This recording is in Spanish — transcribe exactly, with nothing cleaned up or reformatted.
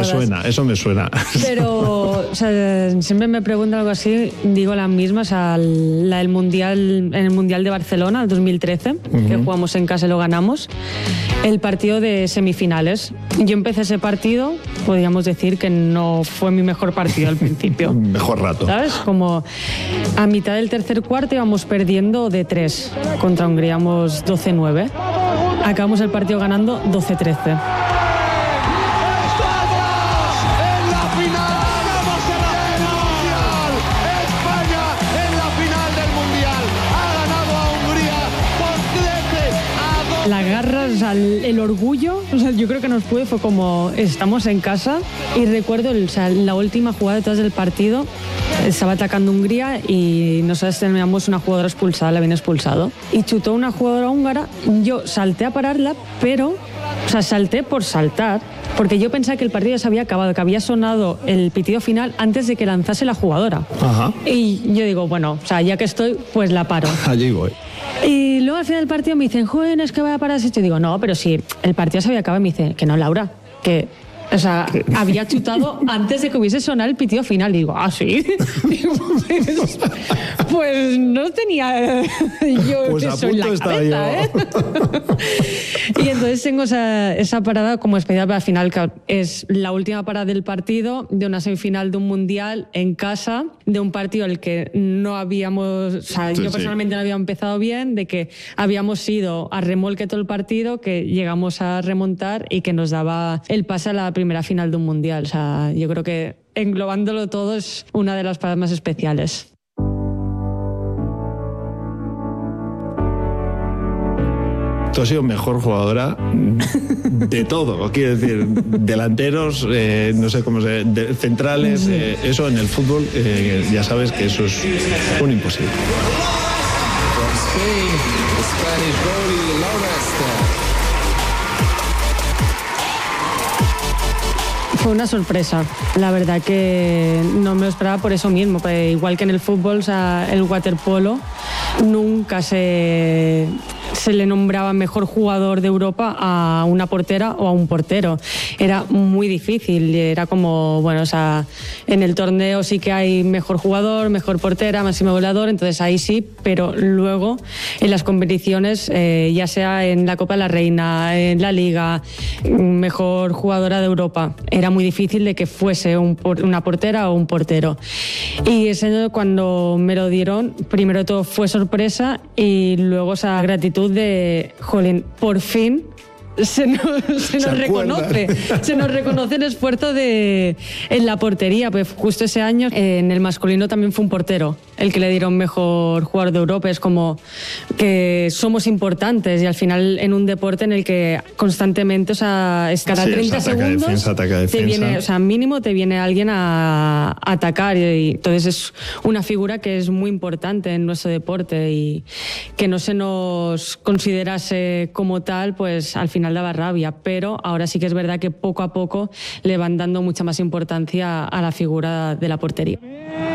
me suena, eso me suena. Pero o sea, siempre me preguntan algo así, digo la misma, o sea, la del mundial, en el Mundial de Barcelona, el dos mil trece, uh-huh. que jugamos en casa y lo ganamos, el partido de semifinales. Yo empecé ese partido, podríamos decir que no fue mi mejor partido al principio. Mejor rato. ¿Sabes? Como a mitad del tercer cuarto íbamos perdiendo de tres contra Hungría, íbamos doce nueve. Acabamos el partido ganando doce trece. La garra, o sea, el, el orgullo, o sea, yo creo que nos puede, fue como estamos en casa y recuerdo, o sea, la última jugada detrás del partido, estaba atacando Hungría y nosotros teníamos una jugadora expulsada, la habían expulsado y chutó una jugadora húngara, yo salté a pararla, pero, o sea, salté por saltar, porque yo pensaba que el partido ya se había acabado, que había sonado el pitido final antes de que lanzase la jugadora. Ajá. Y yo digo, bueno, o sea, ya que estoy, pues la paro. Allí voy. Y luego al final del partido me dicen, joder, es que vaya a parar. Yo digo, no, pero si el partido se había acabado. Me dice, que no, Laura, que, o sea, había chutado antes de que hubiese sonado el pitido final. Y digo, ah, sí. pues, pues no tenía yo pues eso en la cabeza, ¿eh? Y entonces tengo esa, esa parada como especial para el final, que es la última parada del partido, de una semifinal de un mundial en casa, de un partido al que no habíamos, o sea, sí, yo personalmente sí. no había empezado bien, de que habíamos ido a remolque todo el partido, que llegamos a remontar y que nos daba el pase a la primera final de un mundial. O sea, yo creo que englobándolo todo es una de las paradas más especiales. Tú has sido mejor jugadora de todo, quiero decir, delanteros, eh, no sé cómo se de, centrales, eh, eso en el fútbol, eh, ya sabes que eso es un imposible. Fue una sorpresa, la verdad que no me lo esperaba por eso mismo, porque igual que en el fútbol, o sea, el waterpolo nunca se, se le nombraba mejor jugador de Europa a una portera o a un portero. Era muy difícil, era como, bueno, o sea, en el torneo sí que hay mejor jugador, mejor portera, máximo goleador, entonces ahí sí, pero luego en las competiciones, eh, ya sea en la Copa de la Reina, en la Liga, mejor jugadora de Europa, era muy difícil de que fuese un, una portera o un portero. Y ese año cuando me lo dieron, primero de todo fue sorpresa y luego esa gratitud de, jolín, por fin se nos, se nos ¿Se reconoce se nos reconoce el esfuerzo de, en la portería, pues justo ese año en el masculino también fue un portero el que le dieron mejor jugador de Europa. Es como que somos importantes y al final en un deporte en el que constantemente, o sea, es cada sí, treinta es ataca, segundos defensa, ataca, defensa. Te viene, o sea, mínimo te viene alguien a, a atacar y entonces es una figura que es muy importante en nuestro deporte y que no se nos considerase como tal, pues al final daba rabia, pero ahora sí que es verdad que poco a poco le van dando mucha más importancia a la figura de la portería.